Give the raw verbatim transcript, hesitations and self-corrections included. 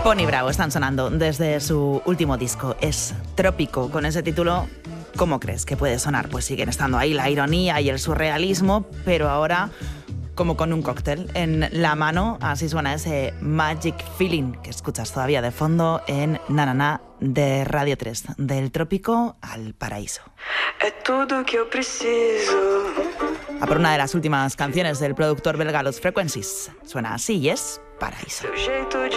Pony Bravo están sonando desde su último disco, es Trópico. Con ese título, ¿cómo crees que puede sonar? Pues siguen estando ahí la ironía y el surrealismo, pero ahora como con un cóctel en la mano. Así suena ese Magic Feeling que escuchas todavía de fondo en Na Na Na de Radio tres, del trópico al paraíso. É tudo que eu preciso. A por una de las últimas canciones del productor belga Los Frequencies. Suena así y es Paraíso. Seu jeito de